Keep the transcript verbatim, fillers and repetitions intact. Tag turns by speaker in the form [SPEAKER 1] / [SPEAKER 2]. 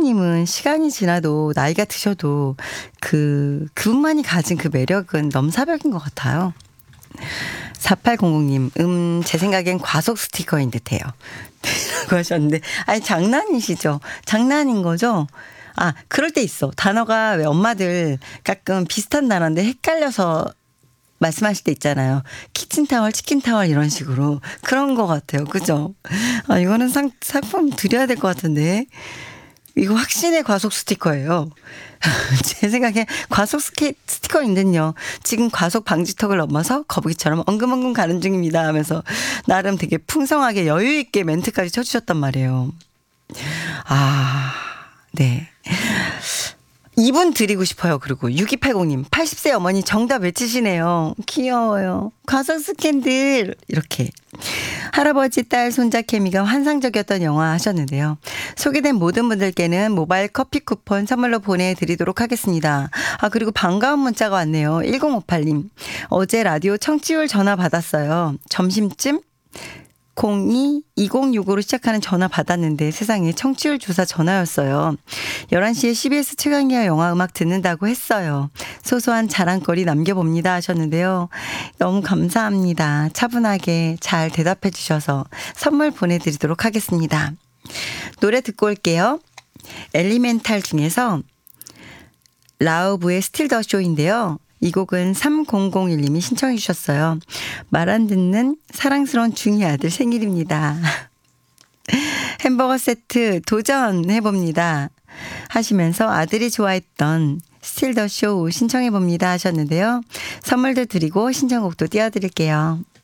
[SPEAKER 1] 칠공공님은 시간이 지나도 나이가 드셔도 그 그분만이 가진 그 매력은 넘사벽인 것 같아요. 사팔공공님, 음, 제 생각엔 과속 스티커인 듯해요. 라고 하셨는데, 아니, 장난이시죠? 장난인 거죠? 아, 그럴 때 있어. 단어가 왜 엄마들 가끔 비슷한 단어인데 헷갈려서 말씀하실 때 있잖아요. 키친타월, 치킨타월 이런 식으로. 그런 것 같아요. 그죠? 아, 이거는 상, 상품 드려야 될 것 같은데. 이거 확신의 과속 스티커예요. 제 생각에 과속 스케, 스티커인데요. 지금 과속 방지턱을 넘어서 거북이처럼 엉금엉금 가는 중입니다 하면서 나름 되게 풍성하게 여유 있게 멘트까지 쳐주셨단 말이에요. 아, 네. 이분 드리고 싶어요. 그리고 육이팔공님 팔십 세 어머니 정답 외치시네요. 귀여워요. 과속 스캔들 이렇게. 할아버지, 딸, 손자 케미가 환상적이었던 영화 하셨는데요. 소개된 모든 분들께는 모바일 커피 쿠폰 선물로 보내드리도록 하겠습니다. 아, 그리고 반가운 문자가 왔네요. 일공오팔님. 어제 라디오 청취율 전화 받았어요. 점심쯤 공이 이공육오로 시작하는 전화 받았는데 세상에 청취율 조사 전화였어요. 열한 시에 씨비에스 최강기하 영화 음악 듣는다고 했어요. 소소한 자랑거리 남겨봅니다 하셨는데요. 너무 감사합니다. 차분하게 잘 대답해 주셔서 선물 보내드리도록 하겠습니다. 노래 듣고 올게요. 엘리멘탈 중에서 라우브의 스틸 더 쇼인데요. 이 곡은 삼공공일님이 신청해 주셨어요. 말 안 듣는 사랑스러운 중이 아들 생일입니다. 햄버거 세트 도전해봅니다. 하시면서 아들이 좋아했던 스틸 더 쇼 신청해봅니다 하셨는데요. 선물도 드리고 신청곡도 띄워드릴게요.